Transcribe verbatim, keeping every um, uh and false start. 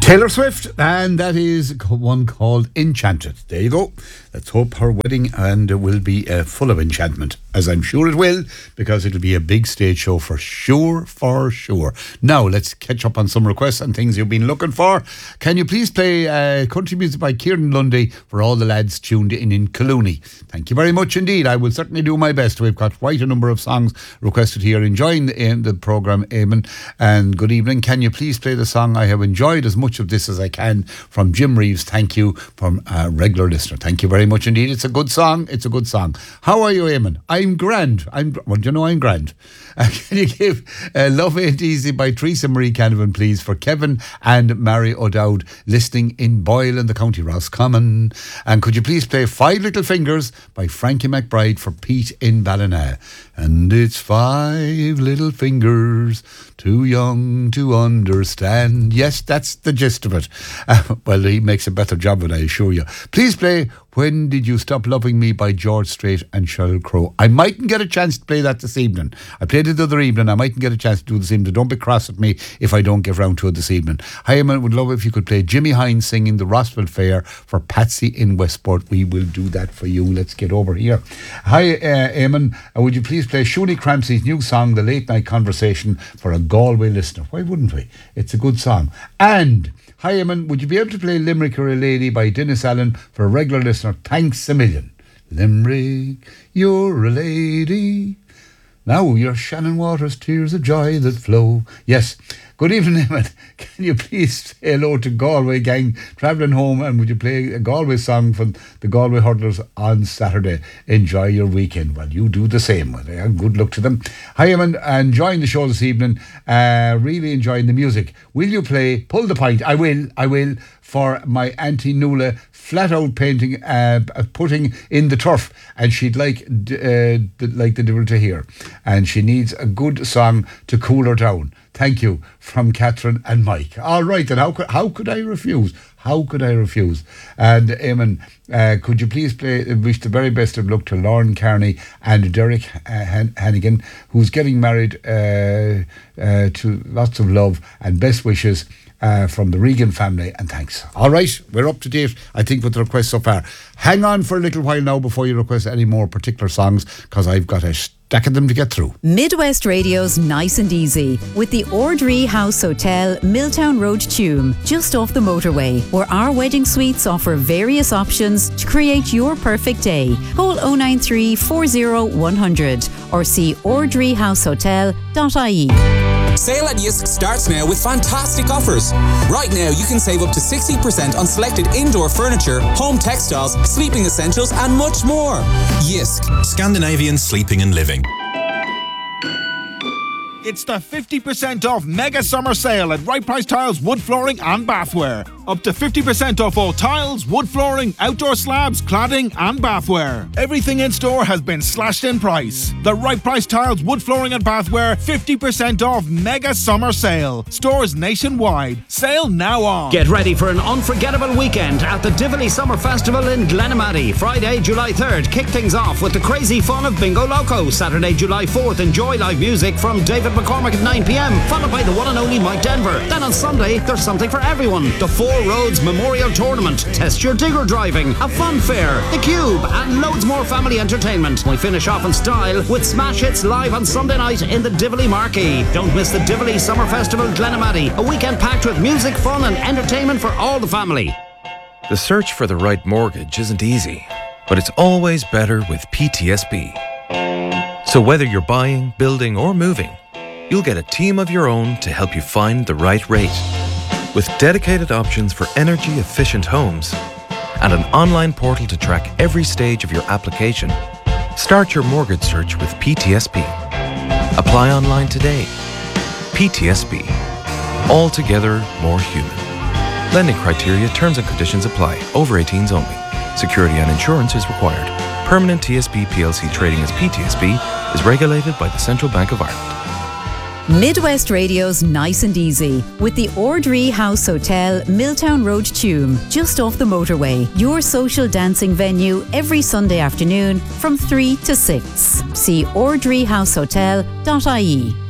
Taylor Swift, and that is one called Enchanted. There you go. Let's hope her wedding and will be uh, full of enchantment, as I'm sure it will, because it'll be a big stage show for sure, for sure. Now, let's catch up on some requests and things you've been looking for. Can you please play uh, country music by Kieran Lundy for all the lads tuned in in Colooney? Thank you very much indeed. I will certainly do my best. We've got quite a number of songs requested here. Enjoying the, uh, the programme, Eamon, and good evening. Can you please play the song I have enjoyed as much of this as I can from Jim Reeves? Thank you, from a regular listener. Thank you very much indeed. It's a good song. It's a good song. How are you, Eamon? I'm grand. I'm well, you know I'm grand. Uh, can you give uh, Love Ain't Easy by Teresa Marie Canavan, please, for Kevin and Mary O'Dowd listening in Boyle in the County Roscommon? And could you please play Five Little Fingers by Frankie McBride for Pete in Ballina? And it's five little fingers, too young to understand. Yes, that's the gist of it. Uh, well, he makes a better job of it, I assure you. Please play When Did You Stop Loving Me by George Strait and Sheryl Crow. I mightn't get a chance to play that this evening. I played it the other evening. I mightn't get a chance to do it this evening. Don't be cross at me if I don't get round to it this evening. Hi, Eamon, would love if you could play Jimmy Hines singing the Rossville Fair for Patsy in Westport. We will do that for you. Let's get over here. Hi, uh, Eamon, uh, would you please play Shuni Crampsey's new song, The Late Night Conversation, for a Galway listener? Why wouldn't we? It's a good song. And hi, Eamon, would you be able to play Limerick or a Lady by Dennis Allen for a regular listener? Thanks a million. Limerick, you're a lady. Now you're Shannon Waters, tears of joy that flow. Yes. Good evening, Eamon. Can you please say hello to Galway gang travelling home, and would you play a Galway song for the Galway Hurdlers on Saturday? Enjoy your weekend. Well, you do the same. Well, good luck to them. Hi, Eamon. Enjoying the show this evening. Uh, really enjoying the music. Will you play Pull the Pint? I will. I will. For my Auntie Nuala flat out painting, uh, putting in the turf, and she'd like uh, like the devil to hear, and she needs a good song to cool her down. Thank you, from Catherine and Mike. All right, then how could how could I refuse? How could I refuse? And Eamon, uh, could you please play, wish the very best of luck to Lauren Carney and Derek uh, Han- Hannigan, who's getting married, uh, uh, to lots of love and best wishes. Uh, from the Regan family, and thanks. All right, we're up to date, I think, with the requests so far. Hang on for a little while now before you request any more particular songs, because I've got a stack of them to get through. Midwest Radio's Nice and Easy with the Ordree House Hotel, Milltown Road, Tuam, just off the motorway, where our wedding suites offer various options to create your perfect day. Call oh nine three, four oh, one hundred or see ordree house hotel dot I E. Sale at Yisk starts now with fantastic offers. Right now you can save up to sixty percent on selected indoor furniture, home textiles, sleeping essentials and much more. Yisk, Scandinavian sleeping and living. It's the fifty percent off mega summer sale at Right Price Tiles, wood flooring and bathware. Up to fifty percent off all tiles, wood flooring, outdoor slabs, cladding and bathware. Everything in store has been slashed in price. The Right Price Tiles, wood flooring and bathware, fifty percent off mega summer sale. Stores nationwide. Sale now on. Get ready for an unforgettable weekend at the Tivoli Summer Festival in Glenamaddy. Friday, July third. Kick things off with the crazy fun of Bingo Loco. Saturday, July fourth. Enjoy live music from David McCormick at nine p.m, followed by the one and only Mike Denver. Then on Sunday, there's something for everyone. The Four Roads Memorial Tournament, test your digger driving, a fun fair, the Cube, and loads more family entertainment. We finish off in style with Smash Hits live on Sunday night in the Tivoli Marquee. Don't miss the Tivoli Summer Festival Glenamaddy, a weekend packed with music, fun and entertainment for all the family. The search for the right mortgage isn't easy, but it's always better with P T S B. So whether you're buying, building or moving, you'll get a team of your own to help you find the right rate. With dedicated options for energy-efficient homes and an online portal to track every stage of your application, start your mortgage search with P T S B. Apply online today. P T S B. Altogether more human. Lending criteria, terms and conditions apply. Over eighteens only. Security and insurance is required. Permanent T S B P L C trading as P T S B is regulated by the Central Bank of Ireland. Midwest Radio's Nice and Easy with the Ordree House Hotel, Milltown Road, Tuam, just off the motorway. Your social dancing venue every Sunday afternoon from three to six. See ordree house hotel dot I E.